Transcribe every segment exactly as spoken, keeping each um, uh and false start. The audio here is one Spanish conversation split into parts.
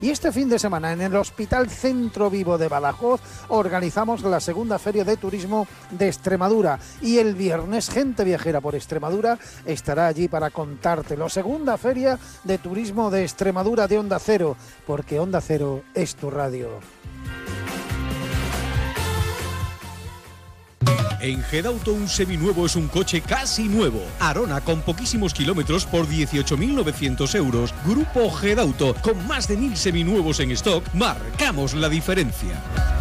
Y este fin de semana en el Hospital Centro Vivo de Badajoz organizamos la segunda Feria de Turismo de Extremadura y el viernes Gente Viajera por Extremadura estará allí para contártelo. Segunda Feria de Turismo de Extremadura de Onda Cero, porque Onda Cero es tu radio. En Gedauto un seminuevo es un coche casi nuevo. Arona con poquísimos kilómetros por dieciocho mil novecientos euros. Grupo Gedauto con más de mil seminuevos en stock. Marcamos la diferencia.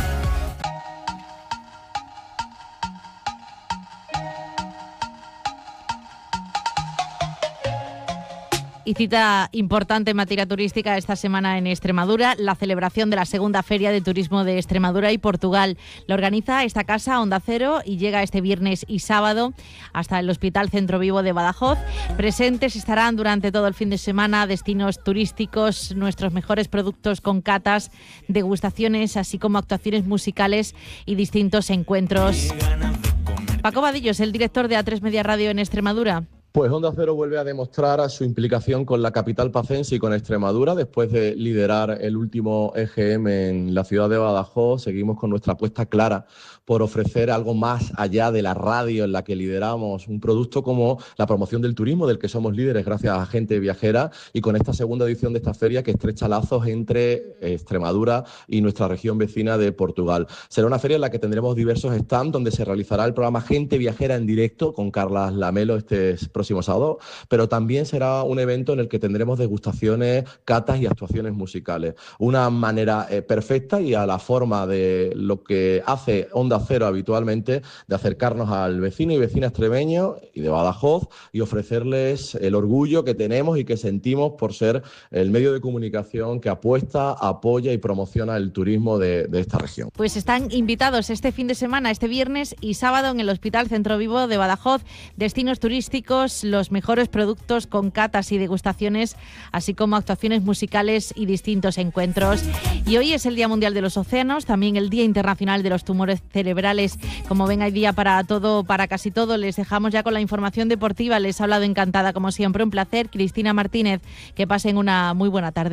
Y cita importante en materia turística esta semana en Extremadura, la celebración de la segunda Feria de Turismo de Extremadura y Portugal. La organiza esta casa Onda Cero y llega este viernes y sábado hasta el Hospital Centro Vivo de Badajoz. Presentes estarán durante todo el fin de semana destinos turísticos, nuestros mejores productos con catas, degustaciones, así como actuaciones musicales y distintos encuentros. Paco Vadillo es el director de A tres Media Radio en Extremadura. Pues Onda Cero vuelve a demostrar su implicación con la capital pacense y con Extremadura. Después de liderar el último E G M en la ciudad de Badajoz, seguimos con nuestra apuesta clara por ofrecer algo más allá de la radio en la que lideramos, un producto como la promoción del turismo, del que somos líderes gracias a Gente Viajera, y con esta segunda edición de esta feria que estrecha lazos entre Extremadura y nuestra región vecina de Portugal. Será una feria en la que tendremos diversos stands donde se realizará el programa Gente Viajera en directo con Carlas Lamelo este próximo sábado, pero también será un evento en el que tendremos degustaciones, catas y actuaciones musicales. Una manera eh, perfecta y a la forma de lo que hace Onda Cero habitualmente, de acercarnos al vecino y vecina extremeño y de Badajoz y ofrecerles el orgullo que tenemos y que sentimos por ser el medio de comunicación que apuesta, apoya y promociona el turismo de, de esta región. Pues están invitados este fin de semana, este viernes y sábado en el Hospital Centro Vivo de Badajoz, destinos turísticos, los mejores productos con catas y degustaciones, así como actuaciones musicales y distintos encuentros. Y hoy es el Día Mundial de los Océanos, también el Día Internacional de los Tumores Cerebrales. Como ven, hay día para todo, para casi todo. Les dejamos ya con la información deportiva. Les ha hablado encantada, como siempre, un placer, Cristina Martínez. Que pasen una muy buena tarde.